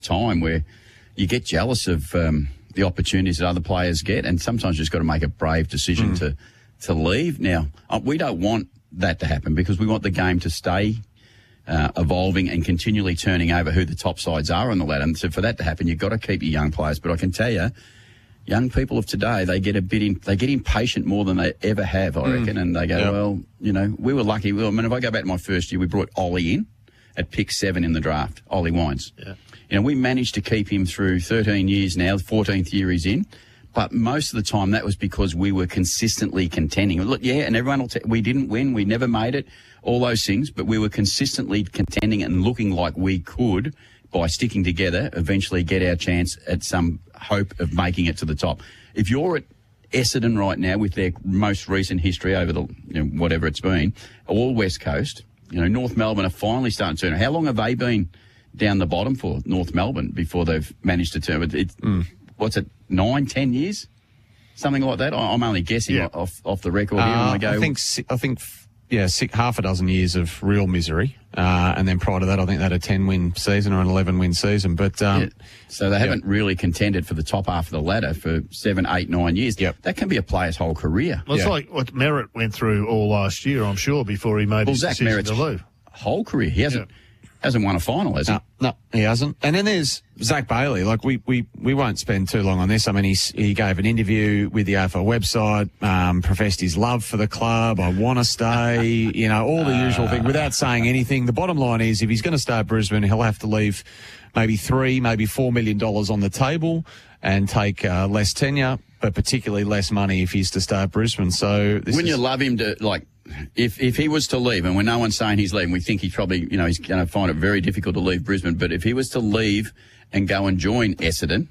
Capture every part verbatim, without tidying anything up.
time where you get jealous of um, the opportunities that other players get, and sometimes you've just got to make a brave decision mm. to to leave. Now, uh, we don't want that to happen because we want the game to stay uh, evolving and continually turning over who the top sides are on the ladder. And so for that to happen, you've got to keep your young players. But I can tell you, young people of today, they get a bit in, they get impatient more than they ever have, I reckon, mm. and they go, yep. well, you know, we were lucky. Well, I mean, if I go back to my first year, we brought Ollie in at pick seven in the draft, Ollie Wines. Yeah. You know, we managed to keep him through thirteen years now, the fourteenth year he's in. But most of the time that was because we were consistently contending. Look, yeah, and everyone will tell we didn't win, we never made it, all those things, but we were consistently contending and looking like we could, by sticking together, eventually get our chance at some hope of making it to the top. If you're at Essendon right now with their most recent history over the, you know, whatever it's been, all West Coast, you know, North Melbourne are finally starting to turn. How long have they been down the bottom for, North Melbourne, before they've managed to turn it? It mm. What's it, nine, ten years? Something like that? I'm only guessing yeah. off off the record here. Uh, when I go, I think, I think, yeah, six, half a dozen years of real misery. Uh, and then prior to that, I think they had a ten-win season or an eleven-win season. But um, yeah. So they haven't yeah. really contended for the top half of the ladder for seven, eight, nine years. Yep. That can be a player's whole career. Well, it's yeah. like what Merritt went through all last year, I'm sure, before he made well, his Zach decision Merritt's to leave. Whole career. He hasn't... Yeah. Hasn't won a final, has he? No, no, he hasn't. And then there's Zach Bailey. Like, we, we, we won't spend too long on this. I mean, he's, he gave an interview with the A F L website, um, professed his love for the club. I want to stay, you know, all the uh, usual thing without saying anything. The bottom line is, if he's going to stay at Brisbane, he'll have to leave maybe three, maybe four million dollars on the table and take uh, less tenure, but particularly less money if he's to stay at Brisbane. So this Wouldn't is, you love him to, like, If if he was to leave, and when no one's saying he's leaving, we think he's probably, you know, he's going to find it very difficult to leave Brisbane. But if he was to leave and go and join Essendon,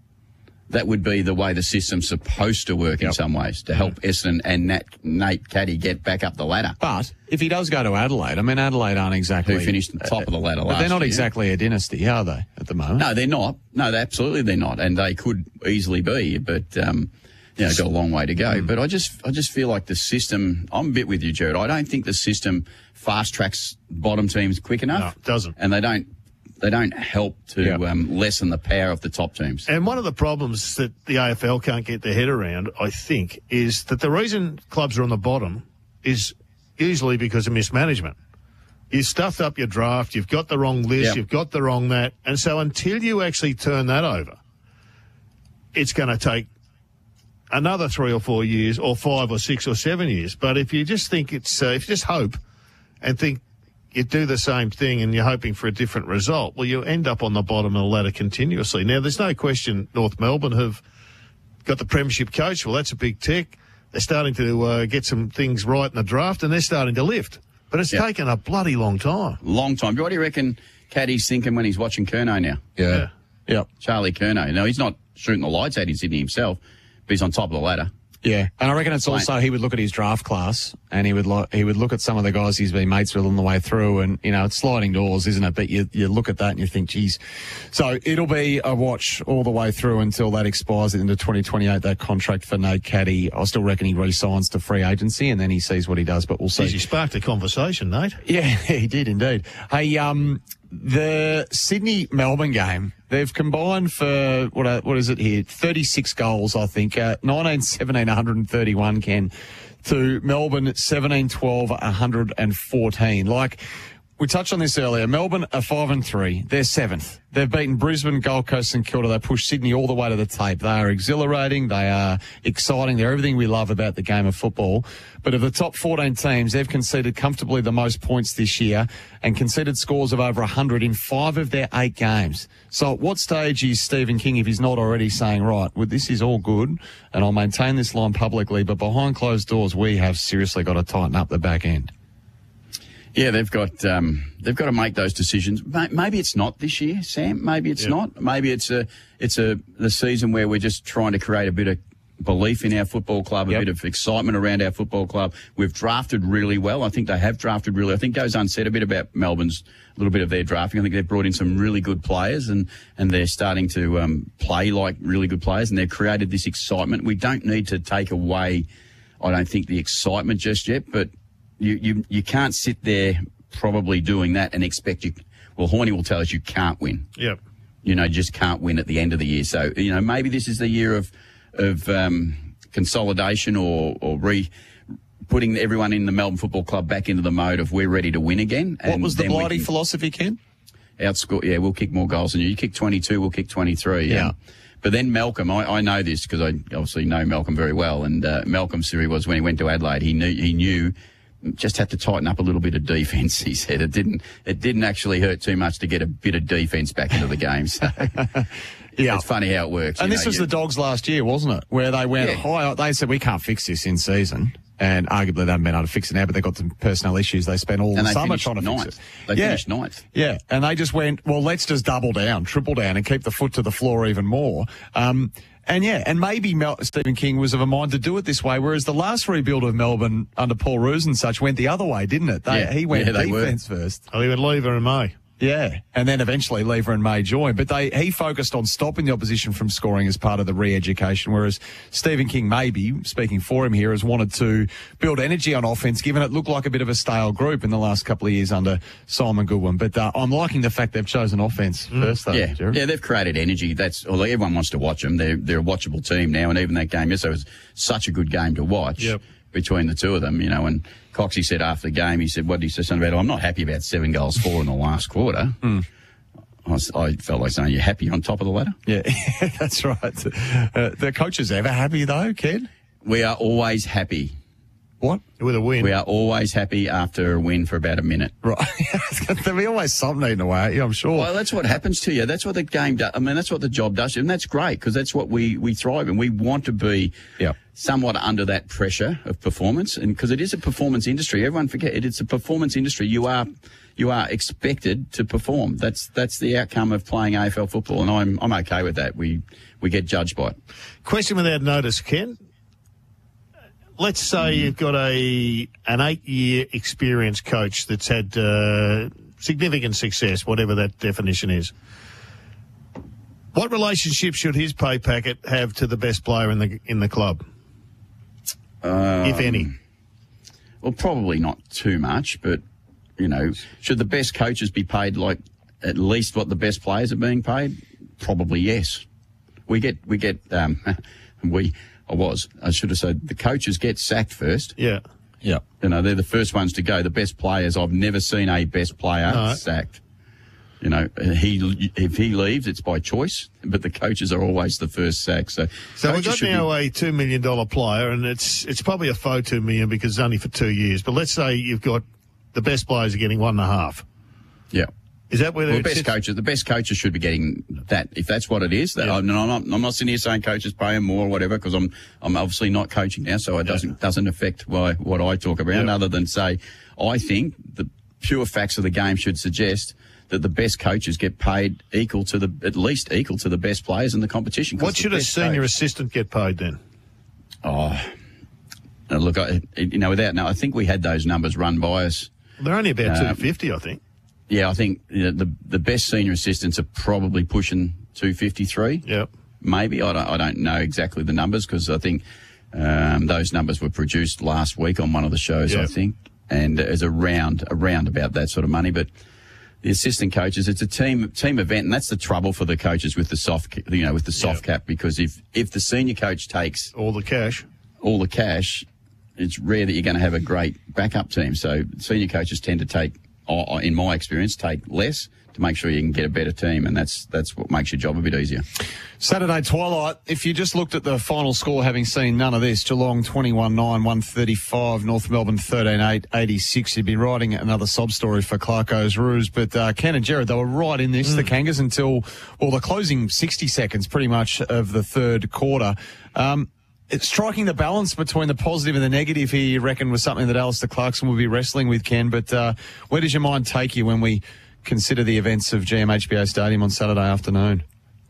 that would be the way the system's supposed to work yep. in some ways, to help Essendon and Nat, Nate Caddy get back up the ladder. But if he does go to Adelaide, I mean, Adelaide aren't exactly... Who finished top uh, of the ladder but last But they're not year. exactly a dynasty, are they, at the moment? No, they're not. No, they absolutely they're not. And they could easily be, but... Um, You know, got a long way to go. Mm. But I just I just feel like the system, I'm a bit with you, Jared. I don't think the system fast tracks bottom teams quick enough. No, it doesn't. And they don't they don't help to yep. um, lessen the power of the top teams. And one of the problems that the A F L can't get their head around, I think, is that the reason clubs are on the bottom is usually because of mismanagement. You stuffed up your draft, you've got the wrong list, yep. you've got the wrong that. And so until you actually turn that over, it's going to take another three or four years or five or six or seven years. But if you just think it's, uh, if you just hope and think you do the same thing and you're hoping for a different result, well, you end up on the bottom of the ladder continuously. Now, there's no question North Melbourne have got the premiership coach. Well, that's a big tick. They're starting to uh, get some things right in the draft and they're starting to lift. But it's yep. taken a bloody long time. Long time. What do you reckon Caddy's thinking when he's watching Curnow now? Yeah. Yeah. Yep. Charlie Curnow. Now, he's not shooting the lights out in Sydney himself, but he's on top of the ladder. Yeah, and I reckon it's also he would look at his draft class and he would lo- he would look at some of the guys he's been mates with on the way through, and you know it's sliding doors, isn't it? But you you look at that and you think, geez. So it'll be a watch all the way through until that expires into twenty twenty-eight. That contract for Nate Caddy, I still reckon he re-signs to free agency and then he sees what he does. But we'll see. Jeez, you sparked a conversation, Nate. Yeah, he did indeed. Hey, um, the Sydney Melbourne game. They've combined for, what what is it here, thirty-six goals, I think, uh, nineteen seventeen, one hundred thirty-one, Ken, to Melbourne, seventeen twelve, one hundred fourteen. Like, we touched on this earlier. Melbourne are five and three. They're seventh. They've beaten Brisbane, Gold Coast and Kilda. They pushed Sydney all the way to the tape. They are exhilarating. They are exciting. They're everything we love about the game of football. But of the top fourteen teams, they've conceded comfortably the most points this year and conceded scores of over one hundred in five of their eight games. So at what stage is Stephen King, if he's not already saying, right, well, this is all good and I'll maintain this line publicly, but behind closed doors, we have seriously got to tighten up the back end? Yeah, they've got um, they've got to make those decisions. Maybe it's not this year, Sam. Maybe it's yeah. not. Maybe it's a it's a the season where we're just trying to create a bit of belief in our football club, a yep. bit of excitement around our football club. We've drafted really well. I think they have drafted really. I think goes unsaid a bit about Melbourne's a little bit of their drafting. I think they've brought in some really good players, and and they're starting to um, play like really good players, and they've created this excitement. We don't need to take away, I don't think, the excitement just yet, but. You, you you can't sit there probably doing that and expect you... Well, Horney will tell us you can't win. Yep. You know, just can't win at the end of the year. So, you know, maybe this is the year of of um, consolidation or, or re putting everyone in the Melbourne Football Club back into the mode of we're ready to win again. What was the then we Blighty can philosophy, Ken? Outscore, yeah, we'll kick more goals than you. You kick twenty-two, we'll kick twenty-three. Yeah. Um, but then Malcolm, I, I know this because I obviously know Malcolm very well. And uh, Malcolm's theory was when he went to Adelaide, he knew he knew just had to tighten up a little bit of defence. He said it didn't it didn't actually hurt too much to get a bit of defence back into the game. So yeah, it's funny how it works. And you this know, was you, the Dogs last year, wasn't it? Where they went Yeah. high. They said we can't fix this in season. And arguably they haven't been able to fix it now, but they've got some personnel issues. They spent all and the they summer finished trying to ninth. fix it. They yeah. finished ninth. Yeah, and they just went, well, let's just double down, triple down, and keep the foot to the floor even more. Um, and yeah, and maybe Mel- Stephen King was of a mind to do it this way, whereas the last rebuild of Melbourne under Paul Roos and such went the other way, didn't it? They, Yeah. He went Yeah, they were. defence first. I'll even Lever and May. Yeah, and then eventually Lever and May joined. But they he focused on stopping the opposition from scoring as part of the re-education, whereas Stephen King, maybe, speaking for him here, has wanted to build energy on offence, given it looked like a bit of a stale group in the last couple of years under Simon Goodwin. But uh, I'm liking the fact they've chosen offence first, though, Yeah, Jared. yeah, they've created energy. That's although everyone wants to watch them. They're they're a watchable team now, and even that game yesterday was such a good game to watch. Yep. Between the two of them, you know, and Coxie said after the game, he said, what did he say something about, I'm not happy about seven goals, four in the last quarter. Mm. I, was, I felt like saying, you're happy on top of the ladder? Yeah, that's right. Uh, the coach is ever happy, though, Ken? We are always happy. What? With a win. We are always happy after a win for about a minute. Right. There'll be always something eaten away at you, I'm sure. Well, that's what happens to you. That's what the game does. I mean, that's what the job does. And that's great because that's what we, we thrive in. We want to be Yeah. somewhat under that pressure of performance. And because it is a performance industry, everyone forget it. It's a performance industry. You are you are expected to perform. That's that's the outcome of playing A F L football. And I'm I'm okay with that. We we get judged by it. Question without notice, Ken. Let's say you've got a an eight-year experienced coach that's had uh, significant success, whatever that definition is. What relationship should his pay packet have to the best player in the in the club, Um, if any? Well, probably not too much, but, you know, should the best coaches be paid like at least what the best players are being paid? Probably yes. We get, we get, um, we, I was, I should have said the coaches get sacked first. Yeah. yeah. You know, they're the first ones to go. The best players, I've never seen a best player No. sacked. You know, he if he leaves, it's by choice, but the coaches are always the first sacked. So, So we've coaches got should now be- a two million dollar player, and it's it's probably a faux two million because it's only for two years. But let's say you've got the best players are getting one and a half. yeah. Is that where Well, the the best coaches, the best coaches should be getting that. If that's what it is, that, Yeah. I'm, not, I'm not sitting here saying coaches pay them more or whatever because I'm I'm obviously not coaching now, so it doesn't doesn't affect why, what I talk about. Yeah. Other than say, I think the pure facts of the game should suggest that the best coaches get paid equal to the at least equal to the best players in the competition. 'cause What the should a best senior coach- assistant get paid then? Oh, now look, I, you know, without no, I think we had those numbers run by us. They're only about Um, two fifty, I think. Yeah, I think you know, the the best senior assistants are probably pushing two fifty-three. Yep. Maybe I don't I don't know exactly the numbers because I think um, those numbers were produced last week on one of the shows. Yeah. I think, and it's around around about that sort of money. But the assistant coaches, it's a team team event, and that's the trouble for the coaches with the soft ca- you know with the soft Yeah. cap because if if the senior coach takes All the cash. all the cash, it's rare that you're going to have a great backup team. So senior coaches tend to take, uh, in my experience, take less to make sure you can get a better team, and that's that's what makes your job a bit easier. Saturday twilight, if you just looked at the final score, having seen none of this, Geelong twenty-one nine, one thirty-five, North Melbourne thirteen eight, eighty-six, you'd be writing another sob story for Clarko's Roos. But uh, Ken and Jared, they were right in this, the Kangas, until, well, the closing sixty seconds pretty much of the third quarter. Um, it's striking the balance between the positive and the negative here, you reckon, was something that Alistair Clarkson will be wrestling with, Ken. But uh, where does your mind take you when we consider the events of G M H B O Stadium on Saturday afternoon?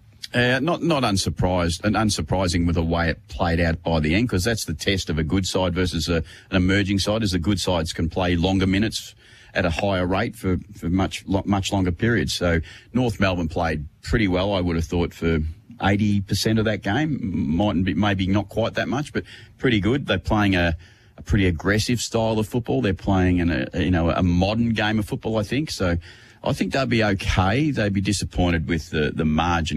Uh, not not unsurprised and unsurprising with the way it played out by the end, because that's the test of a good side versus a, an emerging side, as the good sides can play longer minutes at a higher rate for, for much lo- much longer periods. So North Melbourne played pretty well, I would have thought, for eighty percent of that game. Mightn't be, maybe not quite that much, but pretty good. They're playing a, a pretty aggressive style of football. They're playing in a you know a modern game of football, I think. So I think they'll be okay. They'd be disappointed with the, the margin